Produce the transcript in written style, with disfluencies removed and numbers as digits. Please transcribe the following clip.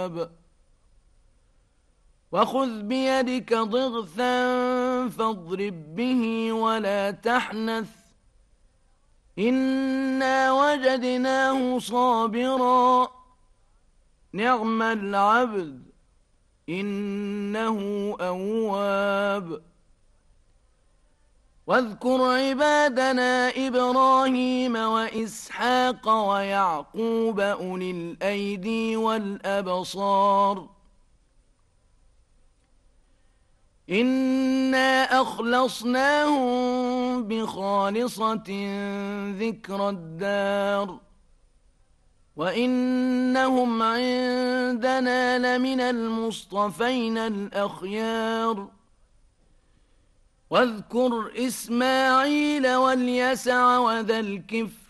وخذ بيدك ضغثا فاضرب به ولا تحنث إنا وجدناه صابرا نعم العبد إنه أواب واذكر عبادنا إبراهيم وإسحاق ويعقوب أولي الأيدي والأبصار إنا أخلصناهم بخالصة ذكر الدار وإنهم عندنا لمن المصطفين الأخيار واذكر إسماعيل واليسع وذا الكفر